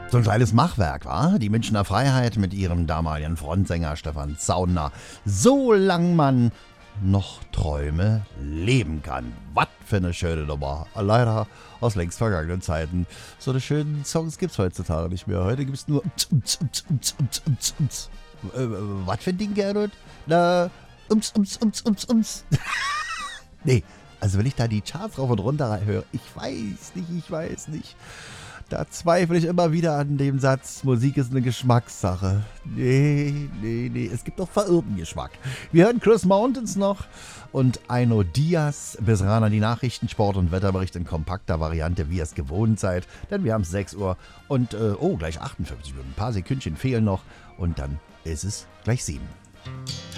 So ein kleines Machwerk, war die Münchner Freiheit mit ihrem damaligen Frontsänger Stefan Zauner. Solang man noch Träume leben kann. Was für eine schöne Nummer. Leider aus längst vergangenen Zeiten. So eine schönen Songs gibt's heutzutage nicht mehr. Heute gibt's nur was für ein Ding, Gerhard? Na, Nee, also wenn ich da die Charts rauf und runter höre, ich weiß nicht. Da zweifle ich immer wieder an dem Satz, Musik ist eine Geschmackssache. Nee, es gibt doch verirrten Geschmack. Wir hören Chris Mountains noch und Aino Diaz. Bis ran an die Nachrichten, Sport- und Wetterbericht in kompakter Variante, wie ihr es gewohnt seid. Denn wir haben 6 Uhr und, gleich 58 Minuten. Ein paar Sekündchen fehlen noch und dann ist es gleich 7.